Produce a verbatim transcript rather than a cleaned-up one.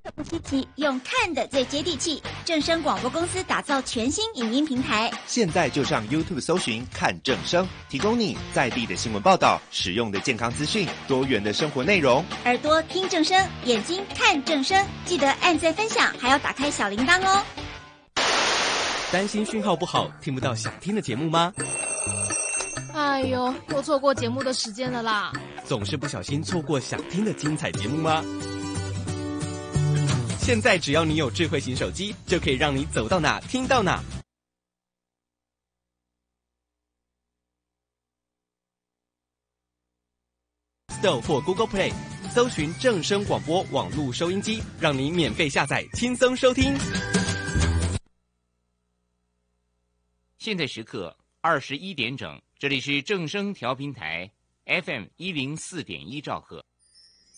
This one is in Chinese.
不稀奇，用看的最接地气。正声广播公司打造全新影音平台， 现在就上 YouTube 搜寻看正声，提供你在地的新闻报道、实用的健康资讯、多元的生活内容。 耳朵听正声，眼睛看正声，记得按赞分享，还要打开小铃铛哦。 担心讯号不好，听不到想听的节目吗？ 哎呦，又错过节目的时间了啦！ 总是不小心错过想听的精彩节目吗？现在只要你有智慧型手机，就可以让你走到哪听到哪。Store 或 Google Play 搜寻正声广播网络收音机，让你免费下载，轻松收听。 现在时刻二十一点整，这里是正声调频台 F M 一零四点一兆赫。